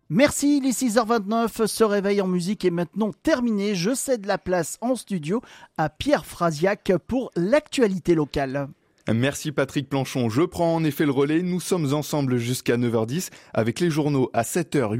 Merci, les 6h29, ce réveil en musique est maintenant terminé. Je cède la place en studio à Pierre Frasiac pour l'actualité locale. Merci Patrick Planchon, je prends en effet le relais. Nous sommes ensemble jusqu'à 9h10 avec les journaux à 7h.